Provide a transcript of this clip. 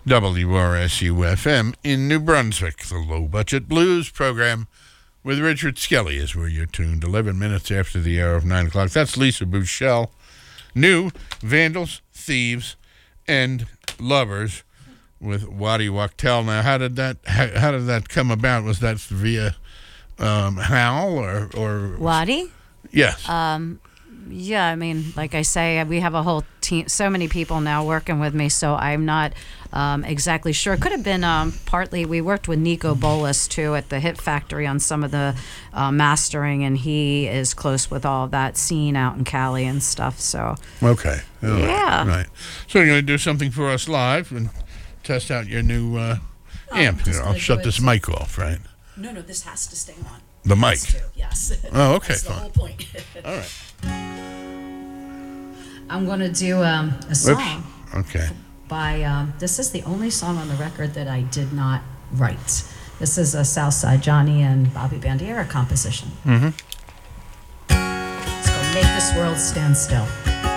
WRSU-FM in New Brunswick. The Low Budget Blues program with Richard Skelly is where you're tuned. 11 minutes after the hour of 9 o'clock. That's Lisa Bushell. New Vandals, Thieves, and Lovers with Waddy Wachtel. Now, how did that come about? Was that via Hal or Waddy? Yes. Yeah, I mean, like I say, we have a whole team, so many people now working with me, so I'm not exactly sure. It could have been partly, we worked with Nico Bolas, too, at the Hit Factory on some of the mastering, and he is close with all of that scene out in Cali and stuff, so. Okay. All right. Yeah. Right. So you're going to do something for us live and test out your new amp. I'll shut this mic off, right? No, this has to stay on. The mic? Yes. Oh, okay, That's fine. the whole point. All right. I'm going to do a song. Oops. Okay. By this is the only song on the record that I did not write. This is a Southside Johnny and Bobby Bandiera composition. Mm-hmm. It's called Make This World Stand Still.